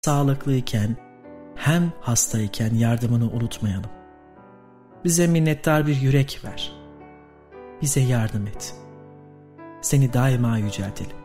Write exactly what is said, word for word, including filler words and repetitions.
sağlıklıyken hem hastayken yardımını unutmayalım. Bize minnettar bir yürek ver. Bize yardım et. Seni daima yüceltelim.